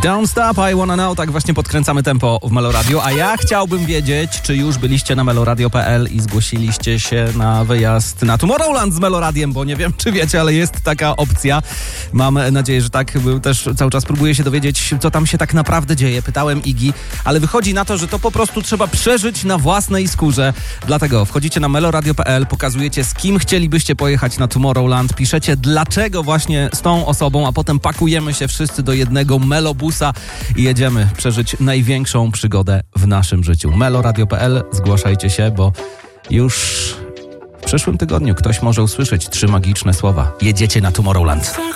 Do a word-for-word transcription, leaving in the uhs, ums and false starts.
Don't Stop, I Wanna Know. Tak właśnie podkręcamy tempo w Meloradio. A ja chciałbym wiedzieć, czy już byliście na meloradio kropka p l i zgłosiliście się na wyjazd na Tomorrowland z Meloradiem, bo nie wiem, czy wiecie, ale jest taka opcja. Mam nadzieję, że tak. Też cały czas próbuję się dowiedzieć, co tam się tak naprawdę dzieje. Pytałem Igi, ale wychodzi na to, że to po prostu trzeba przeżyć na własnej skórze. Dlatego wchodzicie na meloradio kropka p l, pokazujecie, z kim chcielibyście pojechać na Tomorrowland, piszecie dlaczego właśnie z tą osobą, a potem pakujemy się wszyscy do jednego melobusa i jedziemy przeżyć największą przygodę w naszym życiu. meloradio kropka p l, zgłaszajcie się, bo już w przyszłym tygodniu ktoś może usłyszeć trzy magiczne słowa. Jedziecie na Tomorrowland.